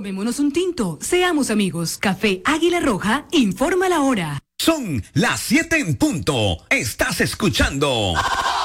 Tomémonos un tinto, seamos amigos. Café Águila Roja, informa la hora. Son las 7 en punto. Estás escuchando